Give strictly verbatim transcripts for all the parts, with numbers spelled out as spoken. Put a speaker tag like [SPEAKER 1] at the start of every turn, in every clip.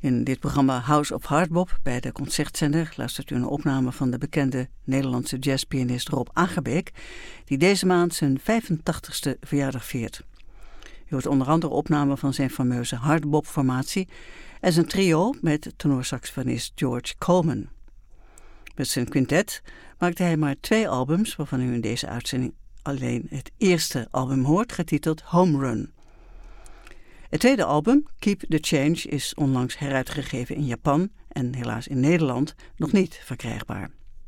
[SPEAKER 1] In dit programma House of Hardbop bij de Concertzender luistert u een opname van de bekende Nederlandse jazzpianist Rob Agerbeek, die deze maand zijn vijfentachtigste verjaardag viert. U hoort onder andere opnamen van zijn fameuze hardbop-formatie en zijn trio met tenorsaxofonist George Coleman. Met zijn quintet maakte hij maar twee albums, waarvan u in deze uitzending alleen het eerste album hoort, getiteld Home Run. Het tweede album, Keep the Change, is onlangs heruitgegeven in Japan en helaas in Nederland nog niet verkrijgbaar.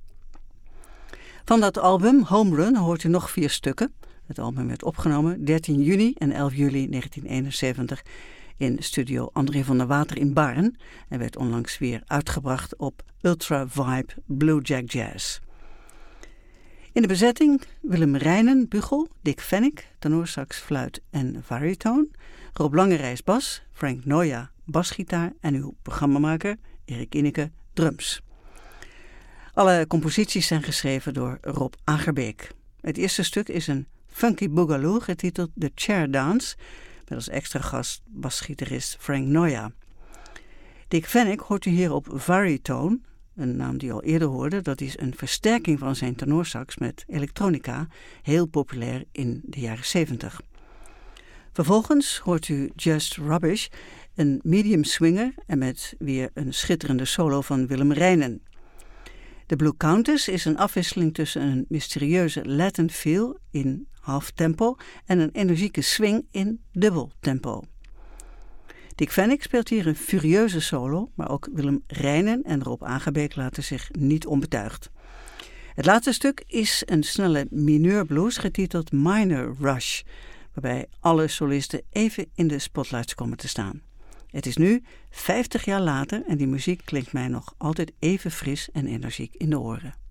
[SPEAKER 1] Van dat album, Home Run, hoort u nog vier stukken. Het album werd opgenomen dertien juni en elf juli negentien eenenzeventig in studio André van der Water in Baarn en werd onlangs weer uitgebracht op Ultra Vibe Blue Jack Jazz. In de bezetting Willem Rijnen, bugel, Dick Fennick, tenorsax, fluit en barytoon, Rob Langerijs bas, Frank Noya basgitaar en uw programmamaker Erik Inneke drums. Alle composities zijn geschreven door Rob Agerbeek. Het eerste stuk is een funky boogaloo getiteld The Chair Dance met als extra gast basgitarist Frank Noya. Dick Fennick hoort u hier op barytoon, een naam die u al eerder hoorde. Dat is een versterking van zijn tenorsax met elektronica, heel populair in de jaren zeventig. Vervolgens hoort u Just Rubbish, een medium swinger en met weer een schitterende solo van Willem Rijnen. De Blue Countess is een afwisseling tussen een mysterieuze Latin feel in half tempo en een energieke swing in dubbel tempo. Dick Fennick speelt hier een furieuze solo, maar ook Willem Rijnen en Rob Agerbeek laten zich niet onbetuigd. Het laatste stuk is een snelle mineurblues getiteld Minor Rush, waarbij alle solisten even in de spotlights komen te staan. Het is nu vijftig jaar later en die muziek klinkt mij nog altijd even fris en energiek in de oren.